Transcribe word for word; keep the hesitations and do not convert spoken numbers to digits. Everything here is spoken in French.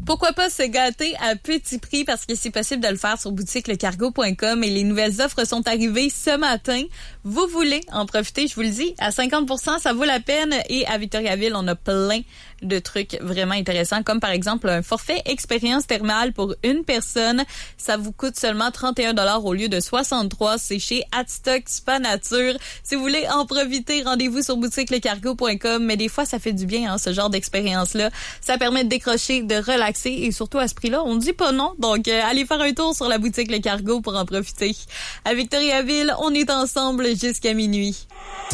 Pourquoi pas se gâter à petit prix parce que c'est possible de le faire sur boutique le cargo point com et les nouvelles offres sont arrivées ce matin. Vous voulez en profiter, je vous le dis, à cinquante pour cent, ça vaut la peine et à Victoriaville, on a plein de trucs vraiment intéressants comme par exemple un forfait expérience thermale pour une personne. Ça vous coûte seulement trente et un dollars au lieu de soixante-trois. C'est chez Adstock Spa Nature. Si vous voulez en profiter, rendez-vous sur boutique le cargo point com. Mais des fois, ça fait du bien, hein, ce genre d'expérience-là. Ça permet de décrocher, de relaxer et surtout à ce prix-là, on ne dit pas non. Donc, euh, allez faire un tour sur la boutique Le Cargo pour en profiter. À Victoriaville, on est ensemble jusqu'à minuit.